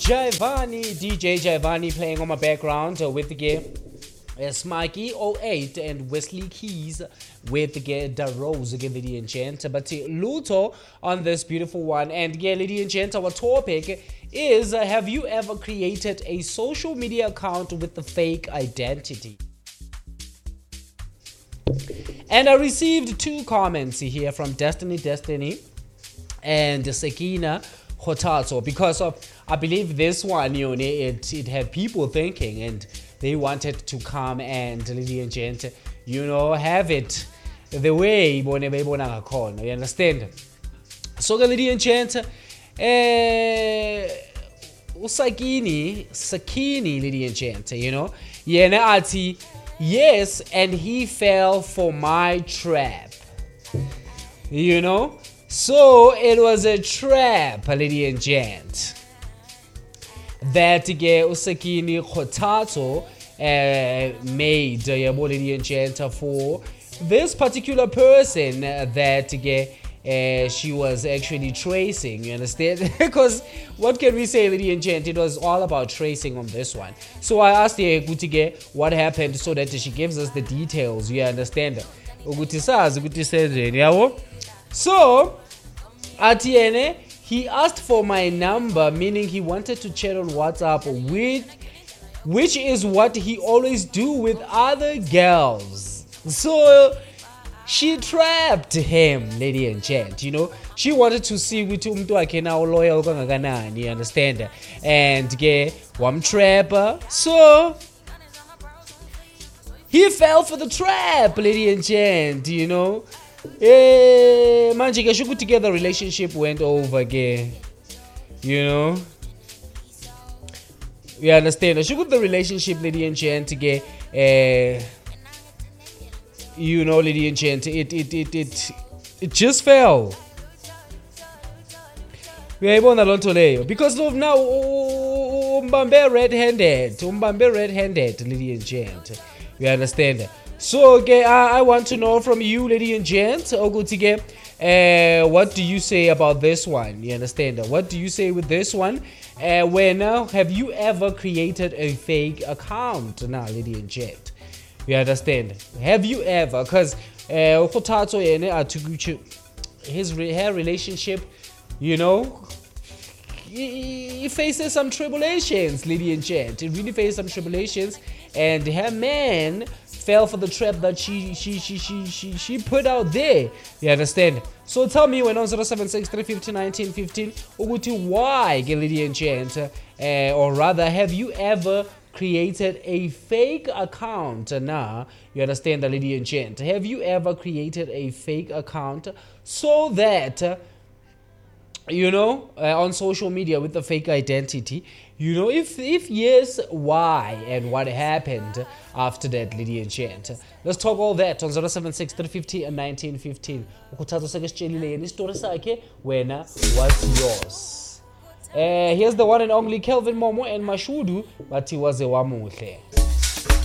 DJ Jaivani playing on my background with the game. Smikey 08 and Wesley Keys with the Rose Lady and Gent. But Luto on this beautiful one. And Lady and Gent, our topic is have you ever created a social media account with the fake identity? And I received 2 comments here from Destiny and Sakina Hotato, because of, I believe this one, it had people thinking and they wanted to come and Lady and Gent, have it the way you understand. So Lady and Gent, Sakini Lady and Gent, Yena ati, yes, and he fell for my trap. So it was a trap, Lady and Gent, that Usakini Hotato made Lady and Gent for this particular person that she was actually tracing, you understand? Because what can we say, Lady and Gent? It was all about tracing on this one. So I asked her what happened so that she gives us the details, you understand? So at the end, he asked for my number, meaning he wanted to chat on WhatsApp, which is what he always do with other girls. So she trapped him, Lady and Gent. She wanted to see which umtu akhe na loyal kangakanani, you understand? And wam trapper. So he fell for the trap, Lady and Gent, manje ke shuku together relationship went over again, you understand? Shuku the relationship, Lady and Gent, Lady and Gent, it just fell. Uyayibona lonto leyo, because of now umbambe red-handed, Lady and Gent, you understand? So I want to know from you, Lady and Gent, what do you say about this one? You understand? What do you say with this one? Have you ever created a fake account? Now, Lady and Gent, you understand? Have you ever? Because her relationship, he faces some tribulations, Lady and Gent. It really faces some tribulations, and her man fell for the trap that she put out there. You understand? So tell me when on 076-350-1915 why, Lady and Gent, or rather, have you ever created a fake account? Now, you understand, the Lady and Gent. Have you ever created a fake account so that on social media with the fake identity? If yes, why and what happened after that, Lady and Gent? Let's talk all that on 076-350-1915. What's yours? Here's the one and only Kelvin Momo and Mashudu, but he was a wamuhle.